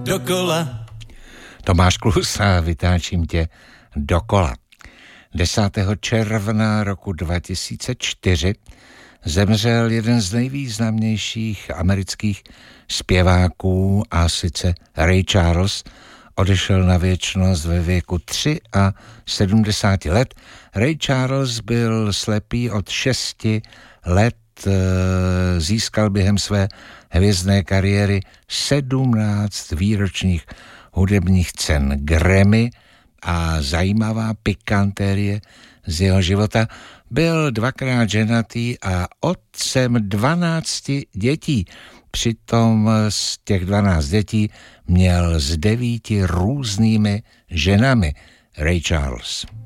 dokola. Tomáš Klus a vytáčím tě dokola. 10. června roku 2004 zemřel jeden z nejvýznamnějších amerických zpěváků, a sice Ray Charles. Odešel na věčnost ve věku 73 let. Ray Charles byl slepý od 6 let, získal během své hvězdné kariéry 17 výročních hudebních cen Grammy a zajímavá pikantérie z jeho života. Byl 2krát ženatý a otcem 12 dětí. Přitom z těch 12 dětí měl s 9 různými ženami Ray Charles.